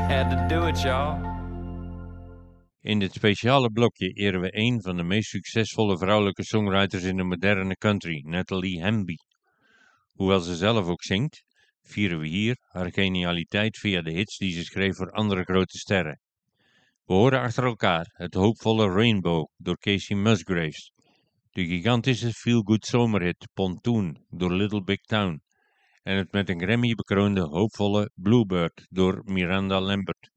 Had to do it, y'all. In dit speciale blokje eren we een van de meest succesvolle vrouwelijke songwriters in de moderne country, Natalie Hemby. Hoewel ze zelf ook zingt, vieren we hier haar genialiteit via de hits die ze schreef voor andere grote sterren. We horen achter elkaar het hoopvolle Rainbow door Casey Musgraves, de gigantische feel-good zomerhit Pontoon door Little Big Town en het met een Grammy bekroonde hoopvolle Bluebird door Miranda Lambert.